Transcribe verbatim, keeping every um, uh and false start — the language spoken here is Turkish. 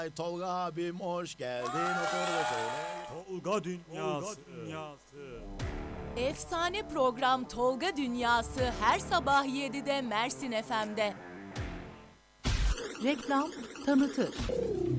Ay Tolga abim hoş geldin. Otur ve söyle. Tolga Dünyası. Dünyası. Efsane program Tolga Dünyası her sabah yedide Mersin F M'de. Reklam tanıtır.